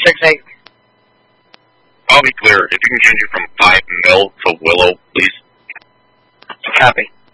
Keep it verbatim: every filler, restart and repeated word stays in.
six eight. I'll be clear. If you can change it from five mil to Willow, please. Copy.